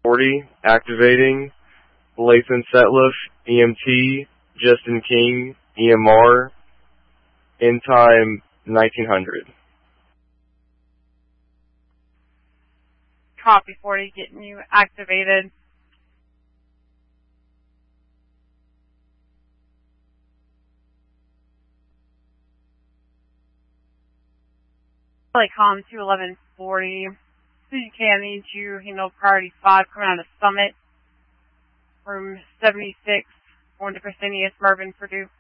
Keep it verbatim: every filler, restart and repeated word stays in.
forty, activating. Lathan Setliff, E M T. Justin King, E M R. End time, nineteen hundred. Copy forty, getting you activated. Telecom two eleven forty. C K, I need you, handle priority five coming out of Summit. Room seventy-six, going to Fresenius, Mervyn, Purdue.